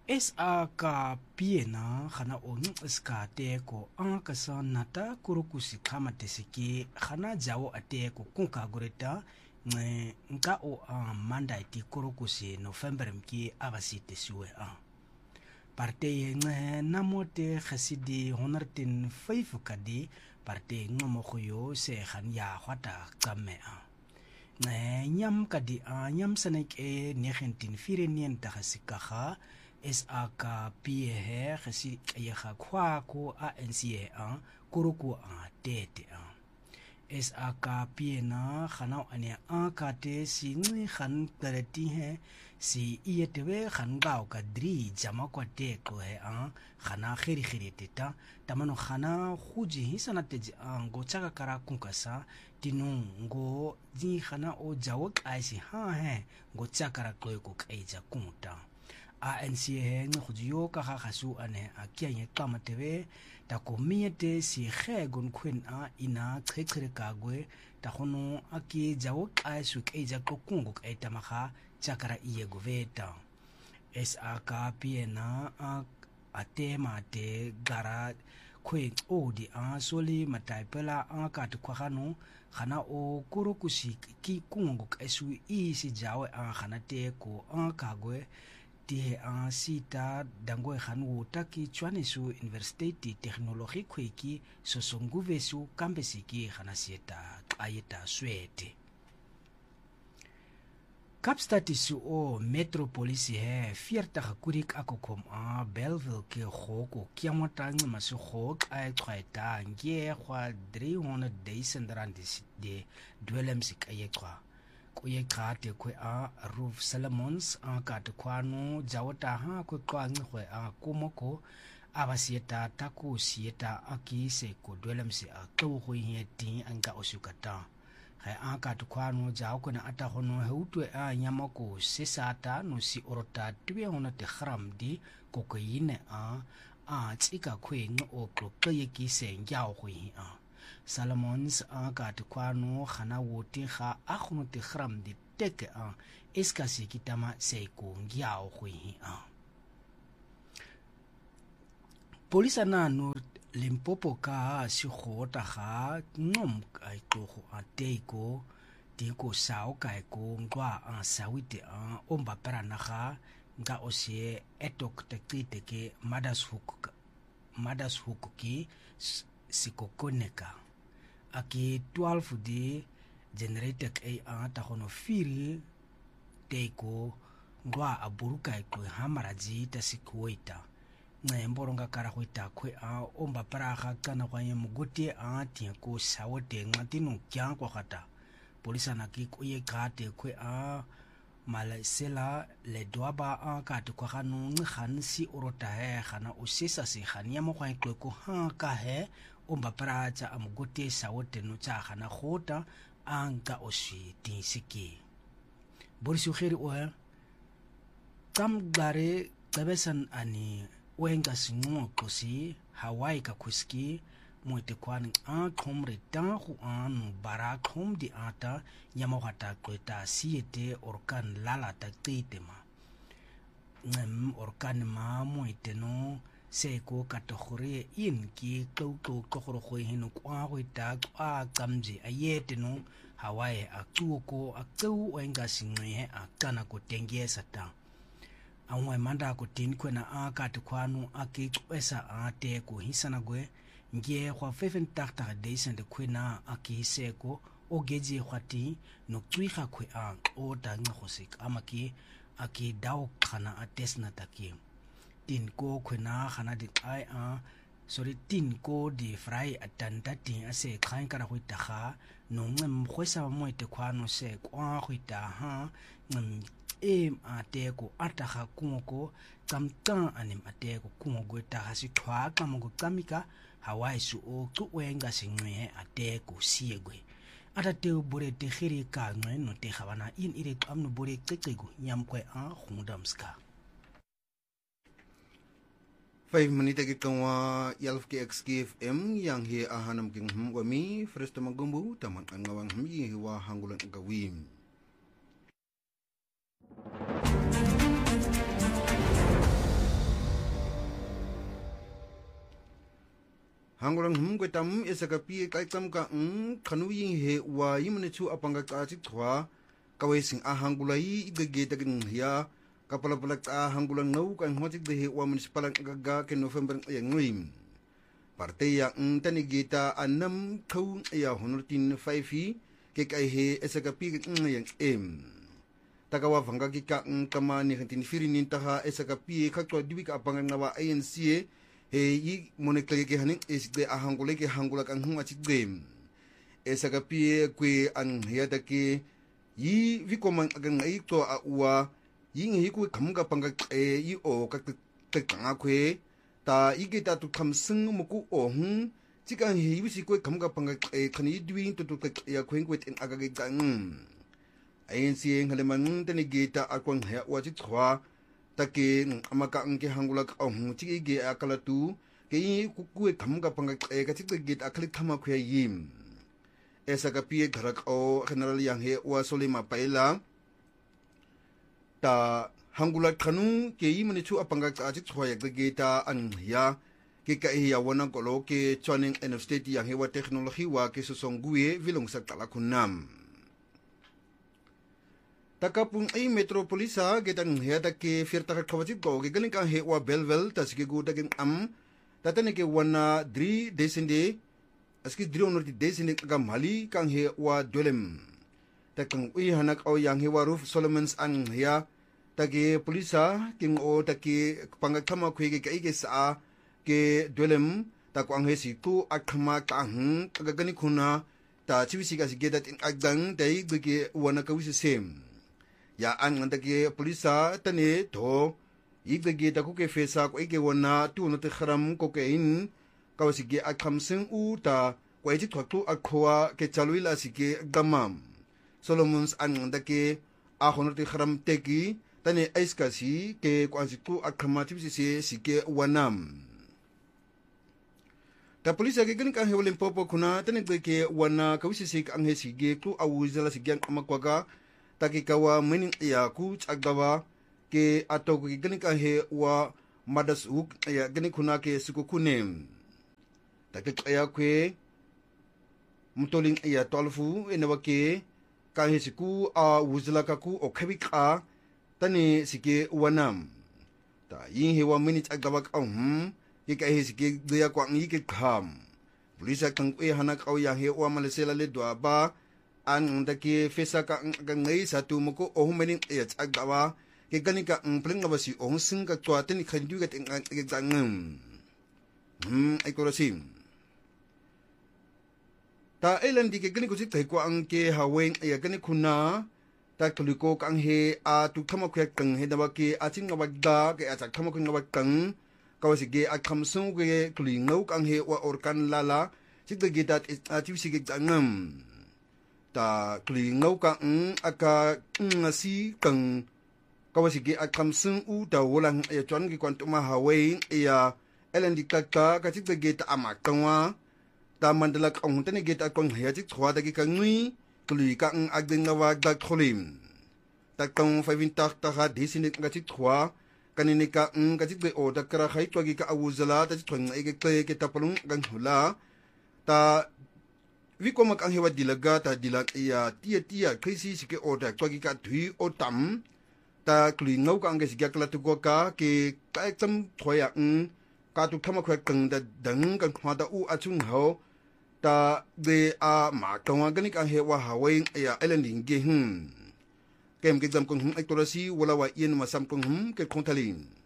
es a ka piena khana o ska te ko an ka sa nata kurukusi kama tesiki khana jawo ate ko kunka goreta nka o manda iti kurukusi November mki abasite suwe parte namote khasidi 105 kadi parte ngomokhoyo se khan ya khwata kamme nyam kadi nyam sanek e nekhentin firenien ta khasikaha es aka pie he khasi ya khwa ko ANC kuruku tete es aka pie na khana ane akate si ngi khan tarati he si ietwe khan gao ka dri jama kwa te ko he khana khiri teta tamano khana khuji hisana te ngo chaka kara kunkasa tinu ngo ji khana o jawo kaisi he ngo chakara ko kaija kunta ANC he ngkhujio ka khasu ane akia kamatebe ta komiete si khegon khwin ina chhechre kagwe ta khono aki jawo kaisu keija kokungu kaita makha chakara iego veta SAK piena atema te gara khwe odi soli mataipela ka tukkhano khana o kurukusi ki kungu kaisu isi jawe khana te ko kagwe ti sita dangwe khanu taki chwanesu university technology khweki sosonguvesu kambesiki khana sieta ayeta swete kapstatisu o metropolis he fierta kurik akokom Belleville ke khoko kiamata ngmasu khok ay khwaita nge khwa 300,000 rand de dwelemsik ayekwa kuye khate kwe Roof Solomons ka tkwano jawata kwe kwangi kwe kumoko abasieta taku sieta akise ko dwelemsi to ho yeti anga osukata ha ka tkwano jaw kuna ata hono heutwe nyamako sesata no si orota twe hono te khramdi kokoine tsika kwe ngo okloke kise nyaw ho Solomons ka tkwano khana wote kha akhono te khram di teke eskasi kitama seiko ngiao khwi polisa na no Limpopo ka si khota kha ngom kai to ateiko tiko sao kai ko ngwa sawite omba parana kha nga osie etok te ke madas hook ki sikokoneka aki 12 di generator ta hono firi teiko ngwa aburuka ko hamaraji ta sikuita ngemboro kara huita kwe omba paraha kana kwa muguti ti ko sawote ngatinu kya kwa kata polisa na ki kuye kate kwe malasela le doaba ka to kwa kanu khansi orota he khana usisa si khania mo kwa ko ka he omba paracha amuguti sawote no cha khana khota anga oshi tinsiki borisu khiri o tam gare tabesan ani wenga singo kosi Hawaii ka kuski moite kwani khomre ta khu bara khom di ata nyamogata kweta siete orkan lala ta titema orkan ma moite no se ko kategori in ki to khoro go hino kwa go ta kwa tsamji ayete no Hawaii aktuko aktu wenga singe akana ko tengesa ta anwa manda ko tin kwena akati kwanu akikwesa ate ko hisana gwe ngie kwa 5 days kwena akiseko ogeji khwati no twiga kwe o ta ngosik amaki aki daw khana atesna taki tin ko kwena khana di ai sorry tin ko di fry atanda tin ase khain kara huita kha no ngem khwesa moite kwanu se kwa huita ateko ataha kumoko tamtan anim ateko kumogo ta hasi thwa kamogo kamika Hawaii su o tuwenga singwe ateko siegwe atate bore te khiri ka ngwe no te khabana in ire amno bore kekego nyamkwe khundamska 5 minute ke kanwa yalf ke XKFM yang he ahanam king wami fresto magumbu taman angawang hmi wa hangulan gawim hangulang kwetam esakapi kaikam ka kanuying he wa yimanichu apanga ka chithwa kawesing ahangulai igage tagin hiya kapalapalak hangulang nau kan hotik de he wa municipal gaga ke November yang parte yang tanigita anam kau ya honortin 5 ke kai he esakapi yang takawa vanga ki ka kama ni kantin firinin taha esakapi khakto dibi ka apanga ngawa ANC he yi monekle ke hanin isde ahangule ke hangula kan hunga chigem esakapi kwe an hiata ke yi vikoman agan ngai to a uwa ying hi ku kamga panga yi o ka tanga kwe ta igeta tu kamsung muku o hun chikan hi wisi kwe kamga panga khani dwing to ya kwen kwet in agage gang ANC ngaleman tani geta akwang ha wa chi thwa take amaka ke hangula ka hun chi ge akala tu ke ku ku kamga panga ka chi ge akali thama khya yim esa ka pie gharak o general yang he wa solima paila ta hangula khanu ke yimani chu apanga ka chi thwa ya ge ta an ya ke ka ya wana kolo ke choning en state yang he wa technology wa ke sosonggue vilong sa kala kunam takapung ay metropolisa getang heta ke firta khawajib ko ge galing ka he wa belvel tasge gu dagin tatane ke wana dri desinde aski dri onor di desinde ka mali kang he wa dolem takang uy hanak o yang he wa roof solomons an ya tage polisa king o take pangakhama khwege ka ige sa ke dolem takwang he si tu akhama ka kagani khuna ta chibisi ka sige dat in agdang dai ge wana ka wisi sem ya an ngandake polisa tane to igege ta ku ke fesa ko ige wana tu no te khram ko ke in ka sige akham sing u ta ko eji thaktu akhoa ke chaluila sige gamam solomons an ngandake a hono te khram teki tane aiska si ke ko ansiku akhama tibisi se sige wanam ta polisa ke gani ka hewlen popo kuna tane ke wana ka wisi sig ang he sige ku awuzala sige amakwaga takikawa mening ya ku chagawa ke ato ke gani ka he wa madas uk ya gani kuna ke sukukunem takikaya kwe mutoling ya tolfu enawa ke ka he siku a wuzla ka ku o khabika tani sike wanam ta yin he wa minute agawa ka ke ka he sike gya kwa ngi ke kham polisa kang e hanak au ya he wa malesela le dwa ba an dake fesa ka ngai satu muko o mening e agawa ke ganika pling ngabasi o sing ka twa tani khandu ga teng exangam ai korosim ta elan di ke gani ko sit ko ang ke haweng ya gani kuna ta kuliko kang he a tu khama khyak kang he dawa ke a ching ngabagda ke a chak khama khang ngabak kang kawasi ge a khamsung ge kling ngau kang he wa orkan lala sit ge dat a chisi ge jangam ta kling ngau kang aka ngasi kang kawasi ge a khamsung u ta wolang e chon ge kwantuma haweng ya elan di ka sit ge ta amak kangwa ta mandala kang tani ge ta kong he chik thwa da ge kang ngui kli kang agding nawa da kholim takang 5 tak ta ha disinit nga chik thwa kanini ka chik be o da kra khai to gi ka awuzala ta chong ai ge ke ta palung gang hula ta wikomak ang hewa dilaga ta dilak iya tia krisi sike o da to gi ka thui o tam ta kli ngau ka ang ge sigya kala tu ko ka ke ka cham thoya ka tu khama khwa kang da dang kan khwa da u achung ho ta de a ma kawa gani ka hewa haweng ya elanding ge kem ke jam kong ektorasi wala wa yen masam kong ke kontalin